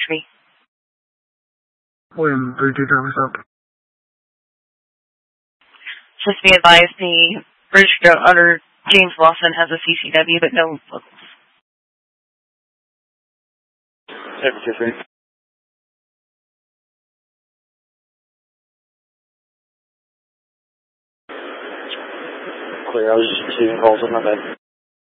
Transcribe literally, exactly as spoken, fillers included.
reach me? William, three two Travis up. Just be advised, the British under James Lawson has a C C W, but no locals. seven two three. Clear, I was just receiving calls on my bed.